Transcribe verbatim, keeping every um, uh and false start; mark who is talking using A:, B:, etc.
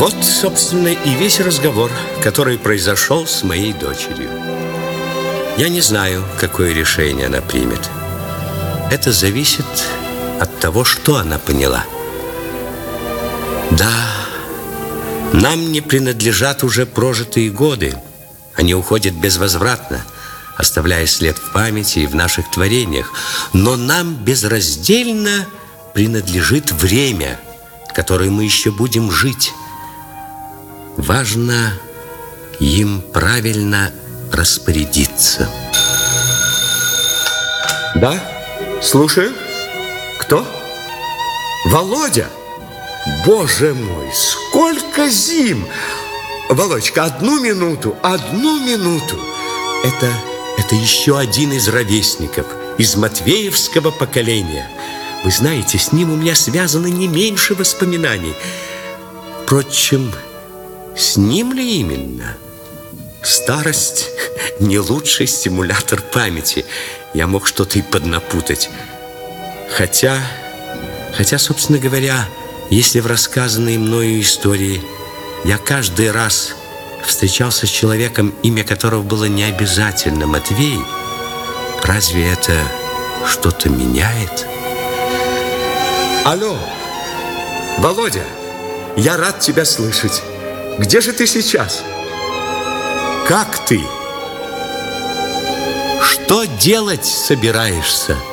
A: Вот, собственно, и весь разговор, который произошел с моей дочерью. Я не знаю, какое решение она примет. Это зависит от того, что она поняла. Да, нам не принадлежат уже прожитые годы. Они уходят безвозвратно, оставляя след в памяти и в наших творениях. Но нам безраздельно принадлежит время, которое мы еще будем жить. Важно им правильно распорядиться. Да, слушаю. Кто? Володя? Боже мой, сколько зим! Володька, одну минуту, одну минуту. Это, это еще один из ровесников, из матвеевского поколения. Вы знаете, с ним у меня связано не меньше воспоминаний. Впрочем, с ним ли именно? Старость не лучший стимулятор памяти. Я мог что-то и поднапутать. Хотя, хотя, собственно говоря, если в рассказанной мною истории я каждый раз встречался с человеком, имя которого было не обязательно Матвей, разве это что-то меняет? Алло, Володя, я рад тебя слышать. Где же ты сейчас? Как ты? Что делать собираешься?